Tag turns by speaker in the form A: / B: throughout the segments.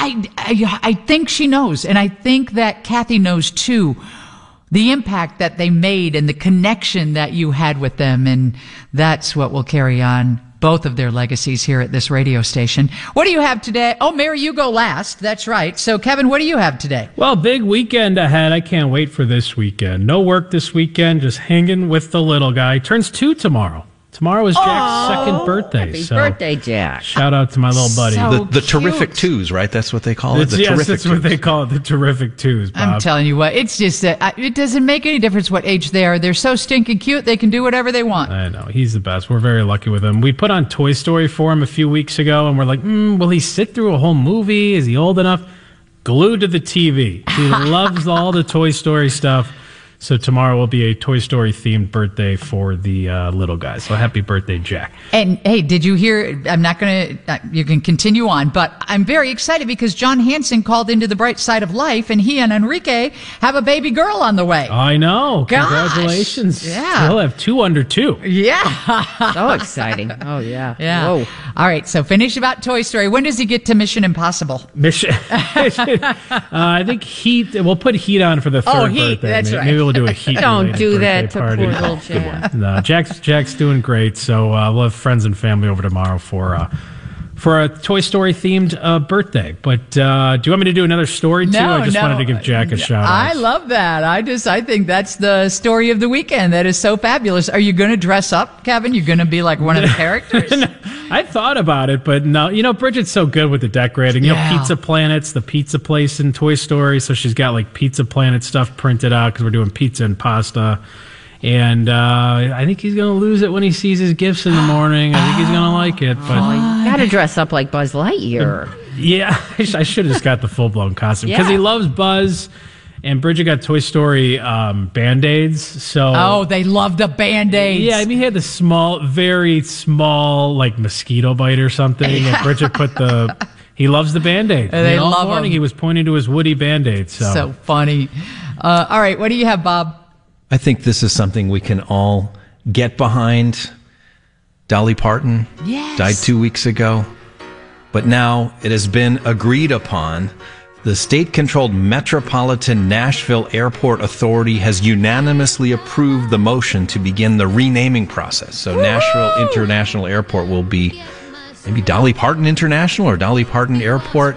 A: I think she knows, and I think that Kathy knows too, the impact that they made and the connection that you had with them, and that's what will carry on both of their legacies here at this radio station. What do you have today? Oh, Mary, you go last. That's right. So, Kevin, what do you have today?
B: Well, big weekend ahead. I can't wait for this weekend. No work this weekend, just hanging with the little guy. Turns 2 tomorrow. Tomorrow is Jack's second birthday.
C: Happy birthday, Jack.
B: Shout out to my little buddy.
D: The Terrific Twos, right? That's what they call it?
B: That's what they call it, the Terrific Twos, Bob.
A: I'm telling you what, it's just that it doesn't make any difference what age they are. They're so stinking cute, they can do whatever they want.
B: I know. He's the best. We're very lucky with him. We put on Toy Story for him a few weeks ago, and we're like, will he sit through a whole movie? Is he old enough? Glued to the TV. He loves all the Toy Story stuff. So tomorrow will be a Toy Story-themed birthday for the little guy. So happy birthday, Jack.
A: And, hey, did you hear, I'm not going to, you can continue on, but I'm very excited because John Hanson called into the bright side of life, and he and Enrique have a baby girl on the way.
B: I know.
A: Gosh.
B: Congratulations.
A: Yeah.
B: He'll have 2 under 2.
A: Yeah.
C: So exciting. Oh, yeah.
A: Yeah.
C: Whoa.
A: All right, so finish about Toy Story. When does he get to Mission Impossible?
B: I think Heat, we'll put Heat on for the third
A: Heat,
B: birthday.
A: that's right.
B: Maybe we'll do a Heat.
C: Don't do that to
B: party.
C: poor little Jack.
B: No, Jack's doing great. So we'll have friends and family over tomorrow for a Toy Story themed birthday. But do you want me to do another story too? I just wanted to give Jack a shout out.
A: I love that. I think that's the story of the weekend. That is so fabulous. Are you going to dress up, Kevin? You're going to be like one of the characters?
B: I thought about it, but no. Bridget's so good with the decorating. Pizza Planet's the pizza place in Toy Story, so she's got like Pizza Planet stuff printed out because we're doing pizza and pasta. And I think he's going to lose it when he sees his gifts in the morning. I think he's going to like it. But
C: you got to dress up like Buzz Lightyear.
B: Yeah, I should have just got the full-blown costume because he loves Buzz. And Bridget got Toy Story Band-Aids. So
A: they love the Band-Aids.
B: Yeah, I mean, he had the very small, like, mosquito bite or something. And Bridget put he loves the Band-Aids.
A: They
B: all
A: love
B: morning
A: them.
B: He was pointing to his Woody Band-Aids.
A: So funny. All right, what do you have, Bob?
D: I think this is something we can all get behind. Dolly Parton died 2 weeks ago. But now it has been agreed upon. The state-controlled Metropolitan Nashville Airport Authority has unanimously approved the motion to begin the renaming process. So Nashville International Airport will be maybe Dolly Parton International or Dolly Parton Airport.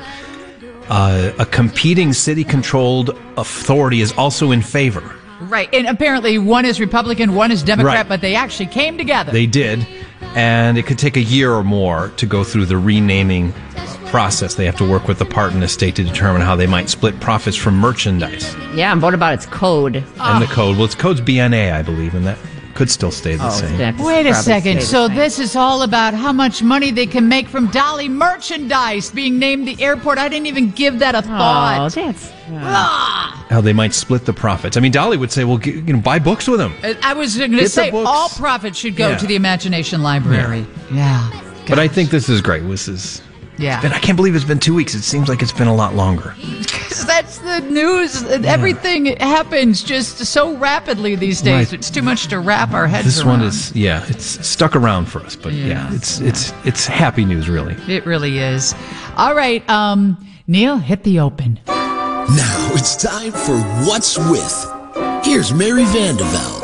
D: A competing city-controlled authority is also in favor.
A: Right, and apparently one is Republican, one is Democrat, but they actually came together.
D: They did, and it could take a year or more to go through the renaming process. They have to work with the Parton estate to determine how they might split profits from merchandise.
C: Yeah, and what about its code?
D: And the code, well, it's code's BNA, I believe, and that could still stay the same.
A: Wait a second. So this is all about how much money they can make from Dolly merchandise being named the airport. I didn't even give that a thought.
C: Oh, that's...
D: How they might split the profits. I mean, Dolly would say, well, buy books with them.
A: I was going to say all profits should go to the Imagination Library. Yeah.
D: But I think this is great. This is...
A: Yeah.
D: I can't believe it's been 2 weeks. It seems like it's been a lot longer.
A: Because that's the news. Everything happens just so rapidly these days. Right. It's too much to wrap our heads around.
D: This one is, it's stuck around for us. But it's happy news, really.
A: It really is. All right, Neil, hit the open.
E: Now it's time for What's With. Here's Mary Vandevelde.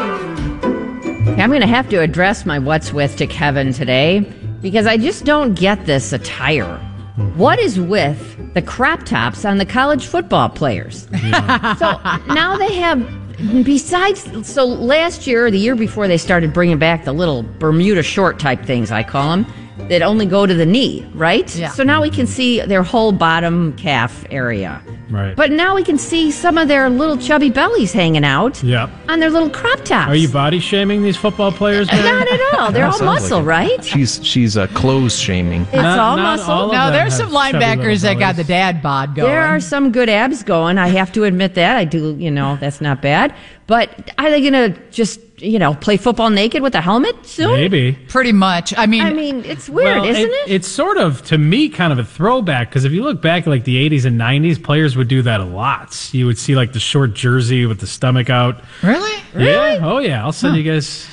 C: I'm going to have to address my What's With to Kevin today, because I just don't get this attire. What is with the crop tops on the college football players? Yeah. So now they have, so last year, or the year before, they started bringing back the little Bermuda short type things, I call them, that only go to the knee, right?
A: Yeah.
C: So now we can see their whole bottom calf area.
B: Right.
C: But now we can see some of their little chubby bellies hanging out on their little crop tops.
B: Are you body shaming these football players, man?
C: Not at all. They're all muscle, right?
D: She's clothes shaming.
C: It's all muscle.
A: No, there's some linebackers that got the dad bod going.
C: There are some good abs going. I have to admit that. I do, that's not bad. But are they going to just, play football naked with a helmet soon?
B: Maybe.
A: Pretty much. I mean,
C: it's weird, isn't it?
B: It's sort of, to me, kind of a throwback, because if you look back at like the 80s and 90s, players would do that a lot. You would see like the short jersey with the stomach out.
A: Really?
B: Yeah. Oh, yeah. I'll send you guys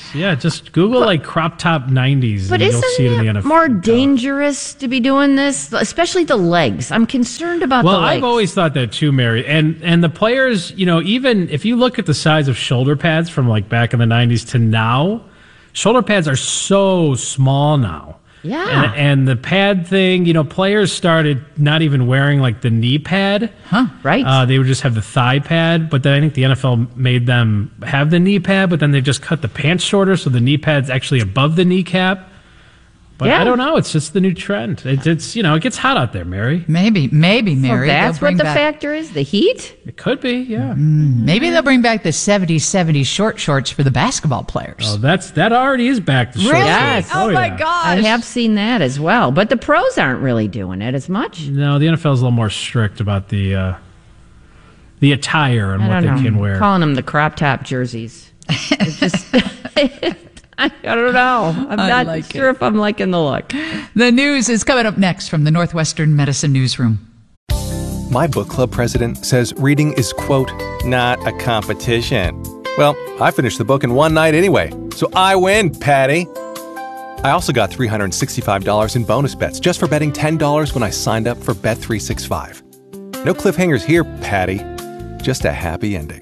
B: Yeah, just Google crop top 90s
C: But
B: and you'll see it in the
C: isn't
B: NFL.
C: it more dangerous to be doing this, especially the legs? I'm concerned about the legs.
B: Well, I've always thought that too, Mary. And the players, even if you look at the size of shoulder pads from back in the 90s to now, shoulder pads are so small now.
C: Yeah.
B: And the pad thing, players started not even wearing the knee pad.
C: Right.
B: They would just have the thigh pad, but then I think the NFL made them have the knee pad, but then they've just cut the pants shorter, so the knee pad's actually above the kneecap. But I don't know. It's just the new trend. It's it gets hot out there, Mary.
A: Maybe, Mary.
C: So that's what the factor is? The heat?
B: It could be, yeah.
A: Maybe they'll bring back the 70 short shorts for the basketball players.
B: Oh, that already is back to short
A: Really?
C: Yes.
A: Oh, my
B: yeah.
A: gosh.
C: I have seen that as well. But the pros aren't really doing it as much.
B: No, the NFL's a little more strict about the attire and what they can wear.
C: Calling them the crop top jerseys. It's just... I don't know. I'm not sure if I'm liking the look.
A: The news is coming up next from the Northwestern Medicine Newsroom.
F: My book club president says reading is, quote, not a competition. Well, I finished the book in one night anyway, so I win, Patty. I also got $365 in bonus bets just for betting $10 when I signed up for Bet365. No cliffhangers here, Patty. Just a happy ending.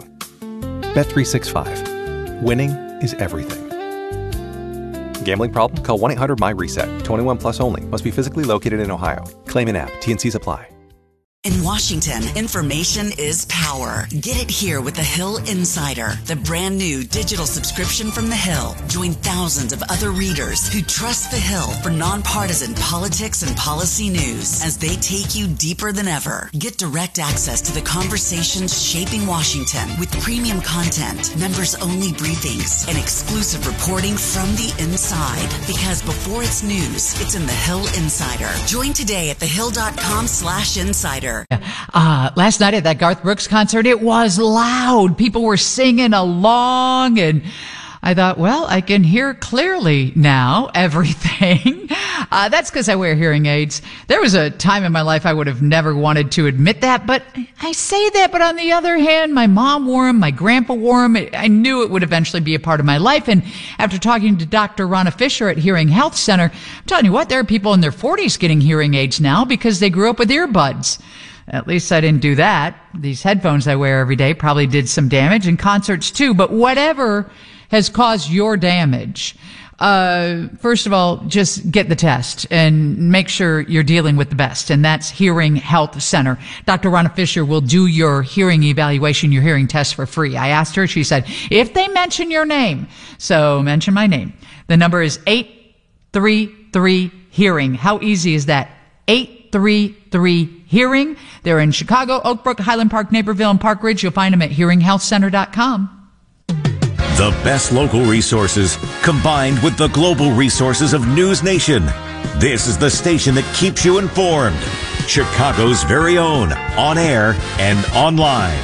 F: Bet365. Winning is everything. Gambling problem? Call 1-800-MY-RESET. 21 plus only. Must be physically located in Ohio. Claim in app. T&Cs apply.
G: In Washington, information is power. Get it here with The Hill Insider, the brand new digital subscription from The Hill. Join thousands of other readers who trust The Hill for nonpartisan politics and policy news as they take you deeper than ever. Get direct access to the conversations shaping Washington with premium content, members-only briefings, and exclusive reporting from the inside. Because before it's news, it's in The Hill Insider. Join today at thehill.com/insider.
A: Last night at that Garth Brooks concert, it was loud. People were singing along, and I thought, well, I can hear clearly now everything. That's because I wear hearing aids. There was a time in my life I would have never wanted to admit that, but I say that, but on the other hand, my mom wore them, my grandpa wore them. I knew it would eventually be a part of my life, and after talking to Dr. Ronna Fisher at Hearing Health Center, I'm telling you what, there are people in their 40s getting hearing aids now because they grew up with earbuds. At least I didn't do that. These headphones I wear every day probably did some damage, and concerts too, but whatever has caused your damage, first of all, just get the test and make sure you're dealing with the best, and that's Hearing Health Center. Dr. Ronna Fisher will do your hearing evaluation, your hearing test for free. I asked her, she said, if they mention your name, so mention my name. The number is 833-HEARING. How easy is that? 833-HEARING. They're in Chicago, Oak Brook, Highland Park, Naperville, and Park Ridge. You'll find them at hearinghealthcenter.com.
H: The best local resources combined with the global resources of News Nation. This is the station that keeps you informed. Chicago's very own, on air and online.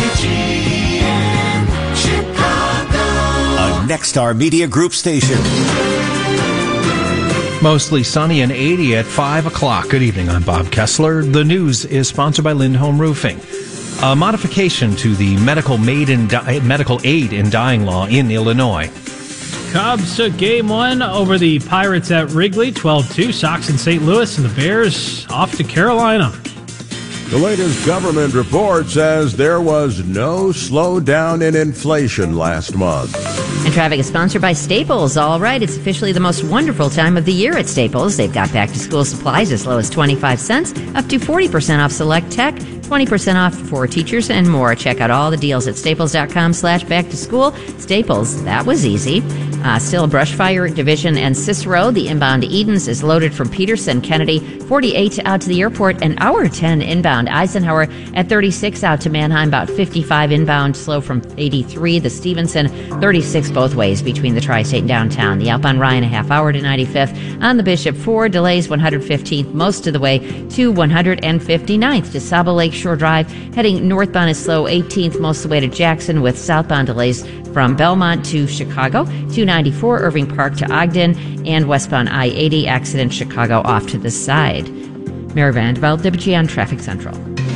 H: WGN Chicago. A Nexstar Media Group station.
D: Mostly sunny and 80 at 5 o'clock. Good evening, I'm Bob Kessler. The news is sponsored by Lindholm Roofing. A modification to the medical aid in dying law in Illinois.
B: Cubs took game one over the Pirates at Wrigley, 12-2. Sox in St. Louis, and the Bears off to Carolina.
I: The latest government report says there was no slowdown in inflation last month.
C: And traffic is sponsored by Staples. All right, it's officially the most wonderful time of the year at Staples. They've got back-to-school supplies as low as 25 cents, up to 40% off select tech, 20% off for teachers, and more. Check out all the deals at staples.com/back-to-school. Staples, that was easy. Still Brushfire Division and Cicero. The inbound to Edens is loaded from Peterson. Kennedy, 48 out to the airport, and hour 10 inbound. Eisenhower at 36 out to Mannheim, about 55 inbound, slow from 83. The Stevenson, 36 both ways between the Tri-State and downtown. The outbound Ryan, a half hour to 95th. On the Bishop, 4 delays, 115th most of the way to 159th. To Sabo Lakeshore Drive, heading northbound is slow, 18th most of the way to Jackson, with southbound delays from Belmont to Chicago, 294 Irving Park to Ogden, and westbound I-80 accident Chicago off to the side. Mary Vandeveld, WGN Traffic Central.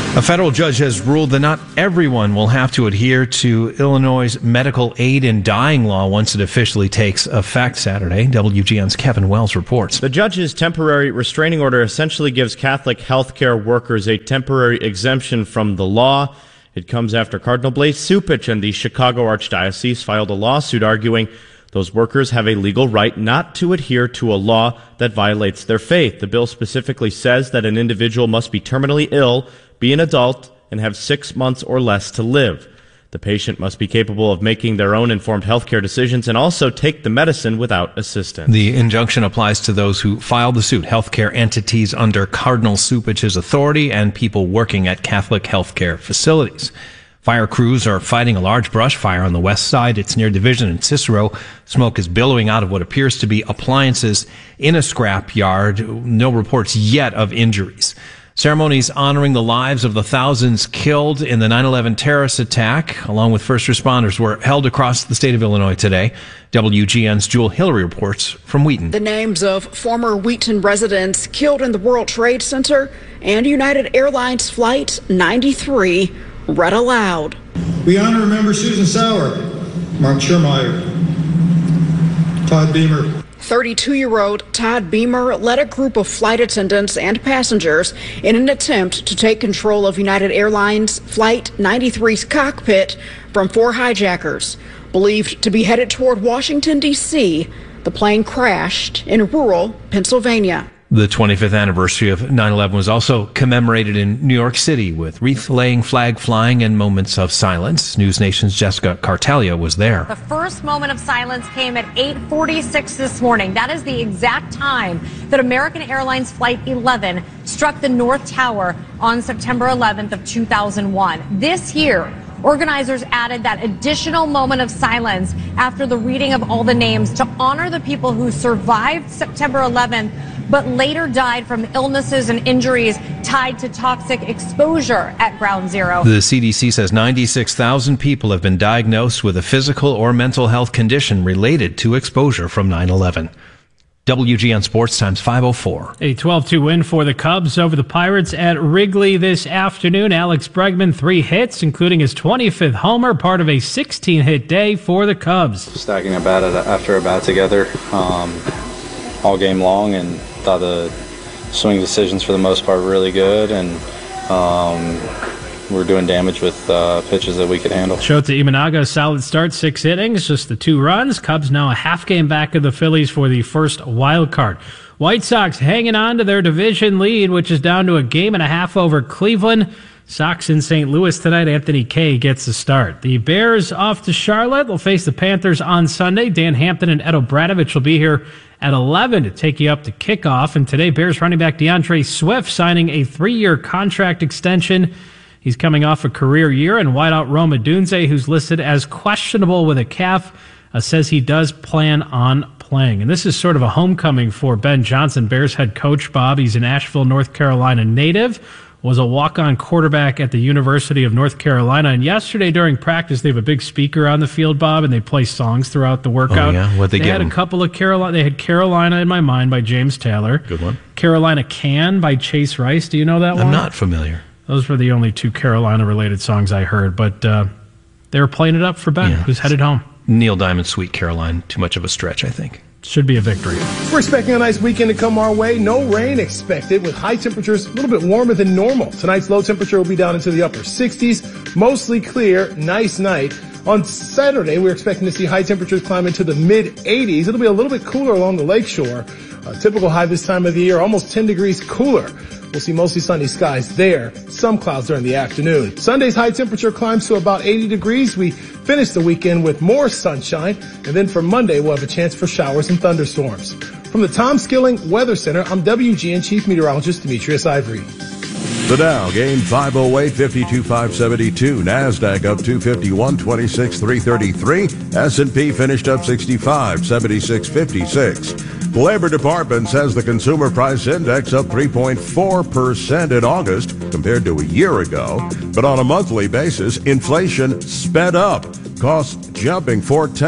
D: A federal judge has ruled that not everyone will have to adhere to Illinois' medical aid in dying law once it officially takes effect Saturday. WGN's Kevin Wells reports.
J: The judge's temporary restraining order essentially gives Catholic healthcare workers a temporary exemption from the law. It comes after Cardinal Blaise Cupich and the Chicago Archdiocese filed a lawsuit arguing those workers have a legal right not to adhere to a law that violates their faith. The bill specifically says that an individual must be terminally ill, be an adult, and have 6 months or less to live. The patient must be capable of making their own informed healthcare decisions and also take the medicine without assistance.
D: The injunction applies to those who filed the suit, healthcare entities under Cardinal Cupich's authority and people working at Catholic healthcare facilities. Fire crews are fighting a large brush fire on the west side. It's near Division and Cicero. Smoke is billowing out of what appears to be appliances in a scrap yard. No reports yet of injuries. Ceremonies honoring the lives of the thousands killed in the 9/11 terrorist attack, along with first responders, were held across the state of Illinois today. WGN's Jewel Hillary reports from Wheaton.
K: The names of former Wheaton residents killed in the World Trade Center and United Airlines Flight 93 read aloud.
L: We honor and remember Susan Sauer, Mark Schermeyer, Todd Beamer.
K: 32-year-old Todd Beamer led a group of flight attendants and passengers in an attempt to take control of United Airlines Flight 93's cockpit from 4 hijackers. Believed to be headed toward Washington, D.C., the plane crashed in rural Pennsylvania.
D: The 25th anniversary of 9/11 was also commemorated in New York City with wreath-laying, flag flying, and moments of silence. News Nation's Jessica Cartalia was there.
M: The first moment of silence came at 8:46 this morning. That is the exact time that American Airlines Flight 11 struck the North Tower on September 11th of 2001. This year, organizers added that additional moment of silence after the reading of all the names to honor the people who survived September 11th but later died from illnesses and injuries tied to toxic exposure at Ground Zero.
D: The CDC says 96,000 people have been diagnosed with a physical or mental health condition related to exposure from 9/11. WGN Sports Times 5:04.
B: A 12-2 win for the Cubs over the Pirates at Wrigley this afternoon. Alex Bregman, 3 hits, including his 25th homer, part of a 16-hit day for the Cubs.
N: Stacking a bat after a bat together all game long, and thought the swing decisions for the most part were really good, and we're doing damage with pitches that we could handle.
B: Shota Imanaga, solid start, 6 innings, just the 2 runs. Cubs now a half game back of the Phillies for the first wild card. White Sox hanging on to their division lead, which is down to a game and a half over Cleveland. Sox in St. Louis tonight. Anthony Kay gets the start. The Bears off to Charlotte. They'll face the Panthers on Sunday. Dan Hampton and Ed O'Bradovich will be here at 11 to take you up to kickoff. And today, Bears running back DeAndre Swift signing a 3-year contract extension. He's coming off a career year, and wideout Rome Odunze, who's listed as questionable with a calf, says he does plan on playing. And this is sort of a homecoming for Ben Johnson, Bears head coach. Bob, he's an Asheville, North Carolina native, was a walk-on quarterback at the University of North Carolina. And yesterday during practice, they have a big speaker on the field, Bob, and they play songs throughout the workout.
D: Oh, yeah? What'd they
B: had a couple of Carolina. They had Carolina in My Mind by James Taylor.
D: Good one.
B: Carolina Can by Chase Rice. Do you know that one?
D: I'm not familiar.
B: Those were the only 2 Carolina-related songs I heard. But they were playing it up for Ben, who's headed home.
D: Neil Diamond, Sweet Caroline. Too much of a stretch, I think.
B: Should be a victory.
O: We're expecting a nice weekend to come our way. No rain expected, with high temperatures a little bit warmer than normal. Tonight's low temperature will be down into the upper 60s. Mostly clear, nice night. On Saturday, we're expecting to see high temperatures climb into the mid-80s. It'll be a little bit cooler along the lakeshore. A typical high this time of the year, almost 10 degrees cooler. We'll see mostly sunny skies there. Some clouds during the afternoon. Sunday's high temperature climbs to about 80 degrees. We finish the weekend with more sunshine. And then for Monday, we'll have a chance for showers and thunderstorms. From the Tom Skilling Weather Center, I'm WGN Chief Meteorologist Demetrius Ivory.
I: The Dow gained 508, 52,572. NASDAQ up 251, 26,333. S&P finished up 65, 76,56. The Labor Department says the Consumer Price Index up 3.4% in August compared to a year ago. But on a monthly basis, inflation sped up. Costs jumping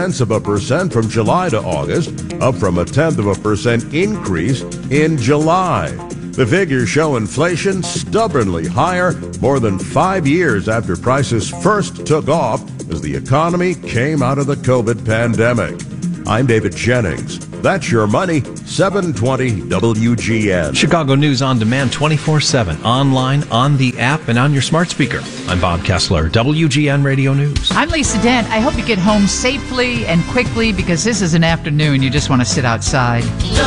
I: 0.4% from July to August, up from a 0.1% increase in July. The figures show inflation stubbornly higher more than 5 years after prices first took off as the economy came out of the COVID pandemic. I'm David Jennings. That's your money, 720 WGN.
D: Chicago News on demand 24/7, online, on the app, and on your smart speaker. I'm Bob Kessler, WGN Radio News.
A: I'm Lisa Dent. I hope you get home safely and quickly because this is an afternoon. You just want to sit outside.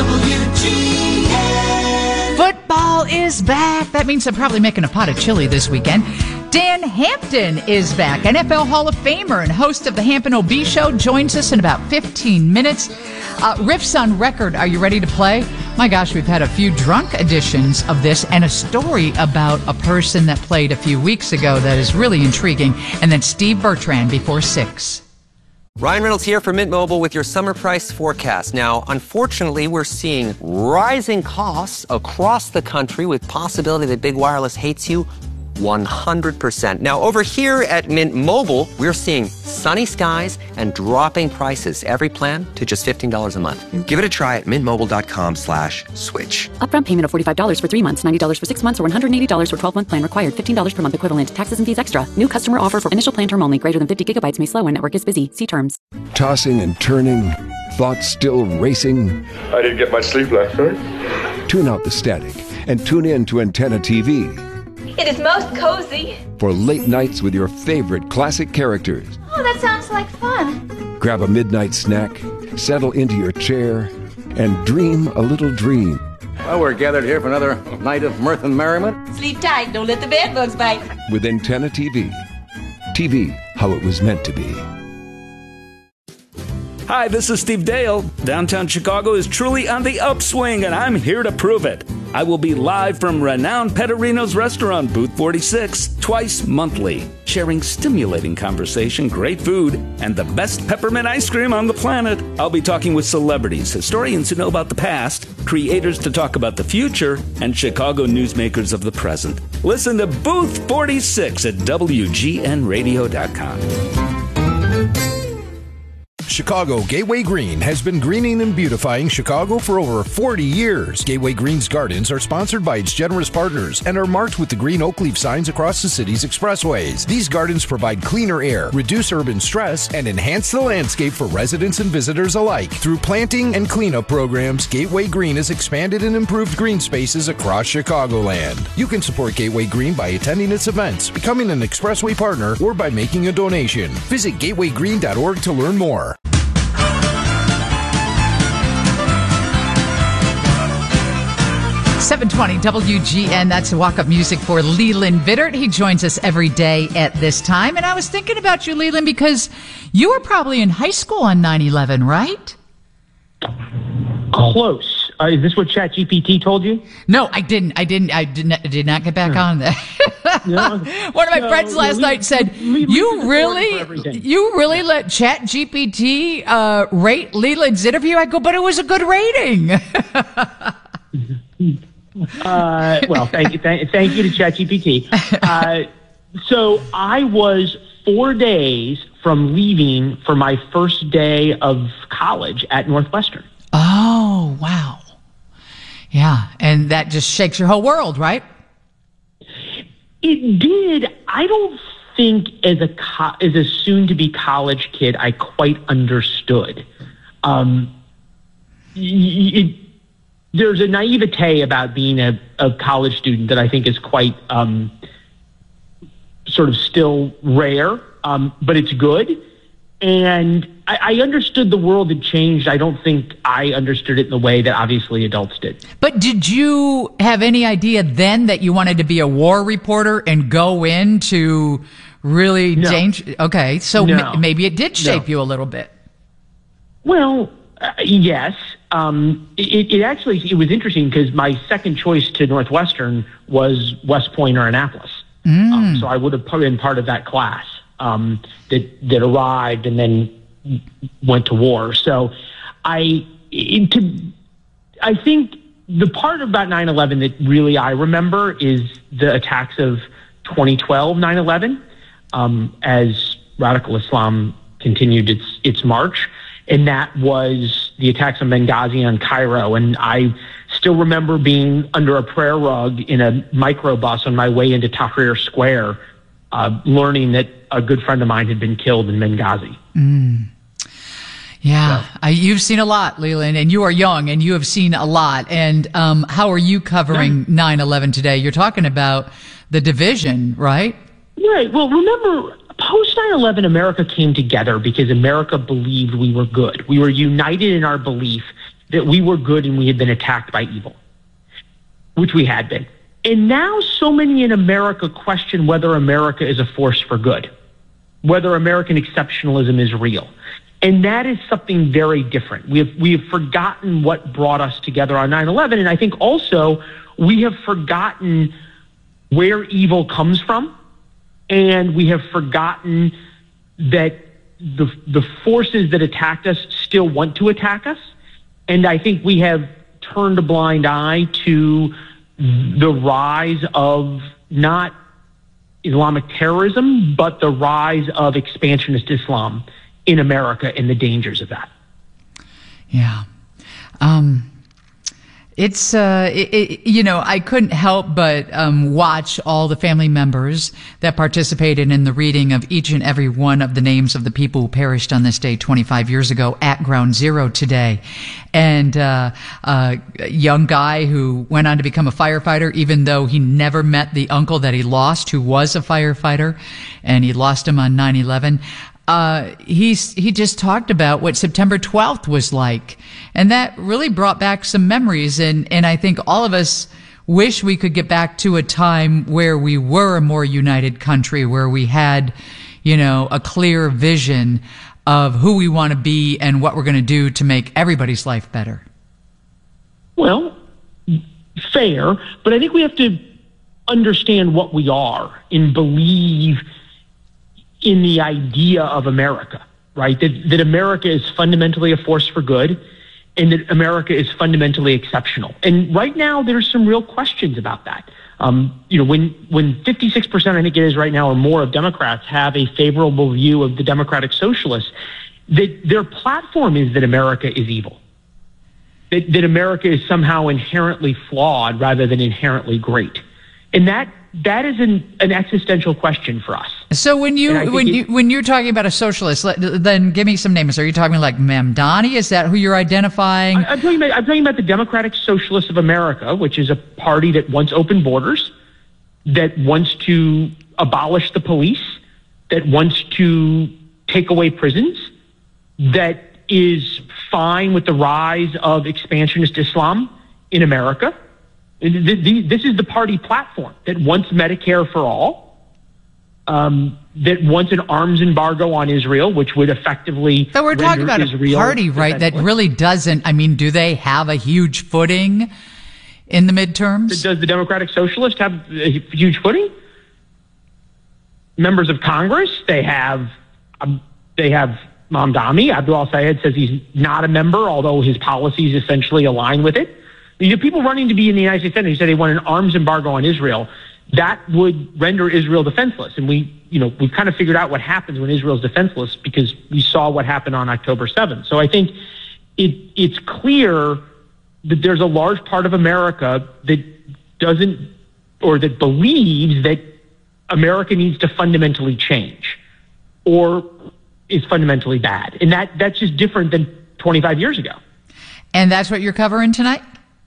A: WGN. Football is back. That means they're probably making a pot of chili this weekend. Dan Hampton is back. NFL Hall of Famer and host of the Hampton OB Show joins us in about 15 minutes. Riffs on Record, are you ready to play? My gosh, we've had a few drunk editions of this and a story about a person that played a few weeks ago that is really intriguing. And then Steve Bertrand before 6.
P: Ryan Reynolds here for Mint Mobile with your summer price forecast. Now, unfortunately, we're seeing rising costs across the country with possibility that big wireless hates you 100%. Now, over here at Mint Mobile, we're seeing sunny skies and dropping prices. Every plan to just $15 a month. Give it a try at mintmobile.com/switch.
Q: Upfront payment of $45 for 3 months, $90 for 6 months, or $180 for 12-month plan required. $15 per month equivalent. Taxes and fees extra. New customer offer for initial plan term only. Greater than 50 gigabytes may slow when network is busy. See terms.
R: Tossing and turning. Thoughts still racing.
S: I didn't get much sleep last night.
R: Tune out the static and tune in to Antenna TV.
T: It is most cozy.
R: For late nights with your favorite classic characters.
T: Oh, that sounds like fun.
R: Grab a midnight snack, settle into your chair, and dream a little dream.
U: Well, we're gathered here for another night of mirth and merriment.
T: Sleep tight, don't let the bed bugs bite.
R: With Antenna TV. TV, how it was meant to be.
V: Hi, this is Steve Dale. Downtown Chicago is truly on the upswing, and I'm here to prove it. I will be live from renowned Pettorino's restaurant, Booth 46, twice monthly, sharing stimulating conversation, great food, and the best peppermint ice cream on the planet. I'll be talking with celebrities, historians who know about the past, creators to talk about the future, and Chicago newsmakers of the present. Listen to Booth 46 at WGNradio.com.
W: Chicago Gateway Green has been greening and beautifying Chicago for over 40 years. Gateway Green's gardens are sponsored by its generous partners and are marked with the green oak leaf signs across the city's expressways. These gardens provide cleaner air, reduce urban stress, and enhance the landscape for residents and visitors alike. Through planting and cleanup programs, Gateway Green has expanded and improved green spaces across Chicagoland. You can support Gateway Green by attending its events, becoming an expressway partner, or by making a donation. Visit gatewaygreen.org to learn more.
A: 720 WGN, that's walk-up music for Leland Vittert. He joins us every day at this time. And I was thinking about you, Leland, because you were probably in high school on 9/11, right?
X: Close. Is this what ChatGPT told you?
A: No, I didn't. I did not get back on that. No. One of my friends last night said, "You really let ChatGPT rate Leland's interview?" I go, "But it was a good rating."
X: Well, thank you to ChatGPT. So I was 4 days from leaving for my first day of college at Northwestern.
A: Oh, wow. Yeah, and that just shakes your whole world, right?
X: It did. I don't think as a soon-to-be college kid, I quite understood. There's a naivete about being a college student that I think is quite sort of still rare, but it's good. And I understood the world had changed. I don't think I understood it in the way that obviously adults did.
A: But did you have any idea then that you wanted to be a war reporter and go into really dangerous? Okay, so maybe it did shape you a little bit.
X: Well, yes. It was interesting because my second choice to Northwestern was West Point or Annapolis. So I would have been part of that class that arrived and then went to war. So I think the part about 9/11 that really I remember is the attacks of 2012 9/11 as radical Islam continued its march. And that was the attacks on Benghazi and Cairo. And I still remember being under a prayer rug in a microbus on my way into Tahrir Square, learning that a good friend of mine had been killed in Benghazi.
A: Yeah, you've seen a lot, Leland, and you are young, and you have seen a lot. And how are you covering 9/11 today? You're talking about the division, right?
X: Right. Well, remember, post 9/11, America came together because America believed we were good. We were united in our belief that we were good and we had been attacked by evil, which we had been. And now so many in America question whether America is a force for good, whether American exceptionalism is real. And that is something very different. We have forgotten what brought us together on 9/11. And I think also we have forgotten where evil comes from. And we have forgotten that the forces that attacked us still want to attack us. And I think we have turned a blind eye to the rise of not Islamic terrorism, but the rise of expansionist Islam in America and the dangers of that.
A: Yeah. I couldn't help but watch all the family members that participated in the reading of each and every one of the names of the people who perished on this day 25 years ago at Ground Zero today. And a young guy who went on to become a firefighter, even though he never met the uncle that he lost, who was a firefighter, and he lost him on 9/11. He just talked about what September 12th was like. And that really brought back some memories. And I think all of us wish we could get back to a time where we were a more united country, where we had, a clear vision of who we want to be and what we're going to do to make everybody's life better.
X: Well, fair, but I think we have to understand what we are and believe in the idea of America, right? That America is fundamentally a force for good and that America is fundamentally exceptional. And right now there's some real questions about that. When 56%, I think it is right now, or more of Democrats have a favorable view of the Democratic Socialists, that their platform is that America is evil, that America is somehow inherently flawed rather than inherently great. And that is an existential question for us.
A: So when you're talking about a socialist, then give me some names. Are you talking like Mamdani? Is that who you're identifying?
X: I'm talking about the Democratic Socialists of America, which is a party that wants open borders, that wants to abolish the police, that wants to take away prisons, that is fine with the rise of expansionist Islam in America. This is the party platform that wants Medicare for all, that wants an arms embargo on Israel, which would effectively
A: So we're talking about
X: Israel
A: a party, right, that really doesn't, do they have a huge footing in the midterms?
X: Does the Democratic Socialist have a huge footing? Members of Congress, they have Mamdani. Abdul al-Sayed says he's not a member, although his policies essentially align with it. You have people running to be in the United States Senate who say they want an arms embargo on Israel. That would render Israel defenseless. And we've kind of figured out what happens when Israel's defenseless because we saw what happened on October 7th. So I think it's clear that there's a large part of America that doesn't, or that believes that America needs to fundamentally change or is fundamentally bad. And that's just different than 25 years ago.
A: And that's what you're covering tonight?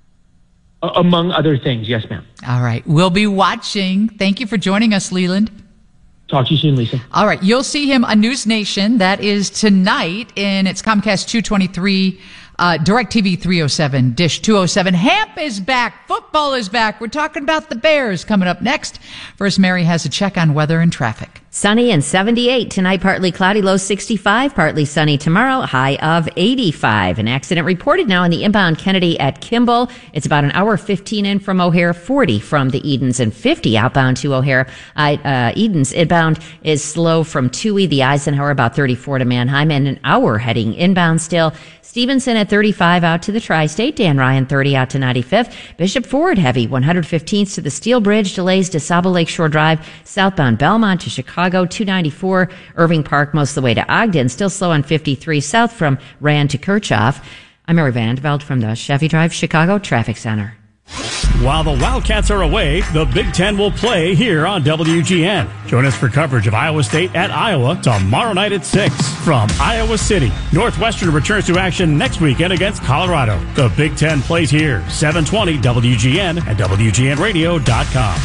X: Among other things, yes, ma'am.
A: All right. We'll be watching. Thank you for joining us, Leland.
X: Talk to you soon, Lisa.
A: All right. You'll see him on News Nation. That is tonight, and it's Comcast 223, DirecTV 307, Dish 207. Hamp is back. Football is back. We're talking about the Bears coming up next. First, Mary has a check on weather and traffic.
C: Sunny and 78 tonight, partly cloudy, low 65, partly sunny tomorrow, high of 85. An accident reported now on the inbound Kennedy at Kimball. It's about an hour 15 in from O'Hare, 40 from the Edens, and 50 outbound to O'Hare. Edens inbound is slow from Toohey, the Eisenhower, about 34 to Manheim, and an hour heading inbound still. Stevenson at 35 out to the Tri-State. Dan Ryan 30 out to 95th. Bishop Ford heavy 115th to the Steel Bridge. Delays to Sabo Lakeshore Drive. Southbound Belmont to Chicago 294. Irving Park most of the way to Ogden. Still slow on 53 south from Rand to Kirchhoff. I'm Mary Vandeveld from the Chevy Drive Chicago Traffic Center.
E: While the Wildcats are away, the Big Ten will play here on WGN. Join us for coverage of Iowa State at Iowa tomorrow night at 6 from Iowa City. Northwestern returns to action next weekend against Colorado. The Big Ten plays here, 720 WGN and WGNradio.com.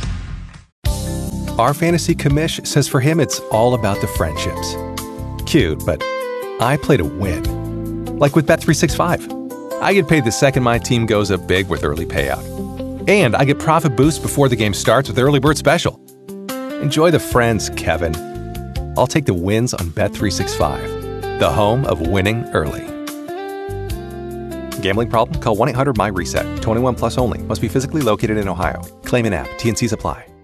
F: Our fantasy commish says for him it's all about the friendships. Cute, but I play to win. Like with Bet365. I get paid the second my team goes up big with early payout. And I get profit boosts before the game starts with Early Bird Special. Enjoy the friends, Kevin. I'll take the wins on Bet365, the home of winning early. Gambling problem? Call 1-800-MY-RESET. 21 plus only. Must be physically located in Ohio. Claim in app. T&Cs apply.